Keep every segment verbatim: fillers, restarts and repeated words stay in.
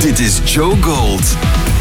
Dit is Joe Gold.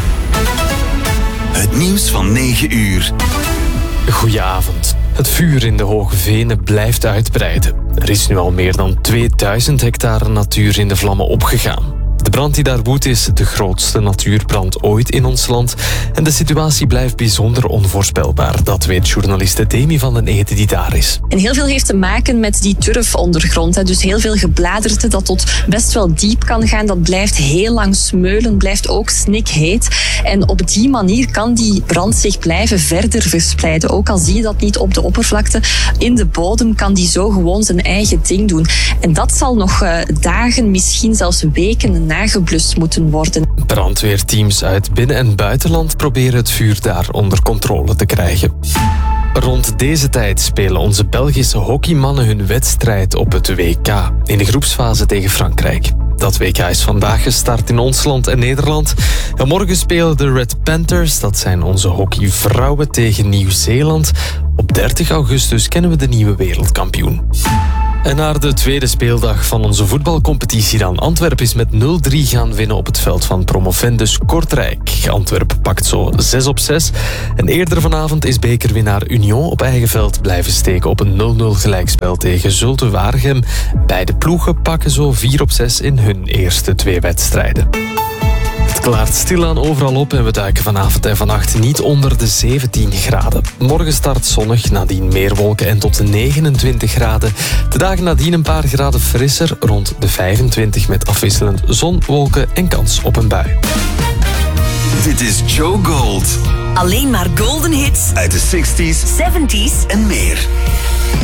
Het nieuws van negen uur. Goedenavond. Het vuur in de Hoge Venen blijft uitbreiden. Er is nu al meer dan tweeduizend hectare natuur in de vlammen opgegaan. De brand die daar woedt is de grootste natuurbrand ooit in ons land. En de situatie blijft bijzonder onvoorspelbaar. Dat weet journaliste Demi van den Ede die daar is. En heel veel heeft te maken met die turfondergrond. Dus heel veel gebladerte dat tot best wel diep kan gaan. Dat blijft heel lang smeulen, blijft ook snikheet. En op die manier kan die brand zich blijven verder verspreiden. Ook al zie je dat niet op de oppervlakte. In de bodem kan die zo gewoon zijn eigen ding doen. En dat zal nog uh, dagen, misschien zelfs weken nageblust moeten worden. Brandweerteams uit binnen- en buitenland proberen het vuur daar onder controle te krijgen. Rond deze tijd spelen onze Belgische hockeymannen hun wedstrijd op het W K in de groepsfase tegen Frankrijk. Dat W K is vandaag gestart in ons land en Nederland. En morgen spelen de Red Panthers, dat zijn onze hockeyvrouwen, tegen Nieuw-Zeeland. Op dertig augustus kennen we de nieuwe wereldkampioen. En naar de tweede speeldag van onze voetbalcompetitie dan. Antwerpen is met nul drie gaan winnen op het veld van promovendus Kortrijk. Antwerpen pakt zo zes op zes. En eerder vanavond is bekerwinnaar Union op eigen veld blijven steken op een nul nul gelijkspel tegen Zulte Waregem. Beide ploegen pakken zo vier op zes in hun eerste twee wedstrijden. Het klaart stilaan overal op en we duiken vanavond en vannacht niet onder de zeventien graden. Morgen start zonnig, nadien meer wolken en tot de negenentwintig graden. De dagen nadien een paar graden frisser, rond de vijfentwintig met afwisselend zon, wolken en kans op een bui. Dit is Joe Gold. Alleen maar golden hits Uit de zestig's zeventig's en meer.